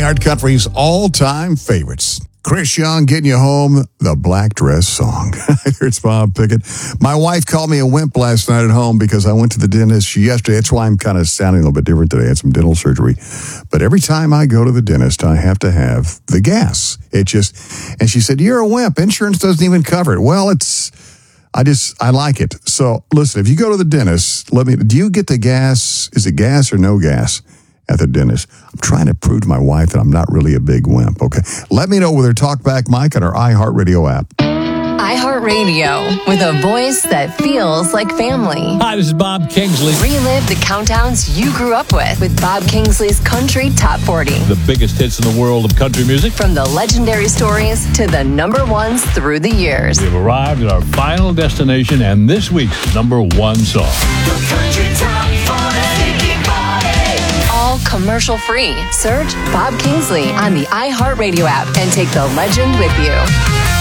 iHeart Country's all-time favorites. Chris Young getting you home, the black dress song. Here's Bob Pickett. My wife called me a wimp last night at home because I went to the dentist yesterday. That's why I'm kind of sounding a little bit different today. I had some dental surgery. But every time I go to the dentist, I have to have the gas. And she said, you're a wimp. Insurance doesn't even cover it. Well, I like it. So listen, if you go to the dentist, do you get the gas? Is it gas or no gas at the dentist? I'm trying to prove to my wife that I'm not really a big wimp, okay? Let me know with her TalkBack mic on our iHeartRadio app. iHeartRadio, with a voice that feels like family. Hi, this is Bob Kingsley. Relive the countdowns you grew up with Bob Kingsley's Country Top 40. The biggest hits in the world of country music. From the legendary stories to the number ones through the years. We've arrived at our final destination and this week's number one song. The Country Top 40. All commercial free. Search Bob Kingsley on the iHeartRadio app and take the legend with you.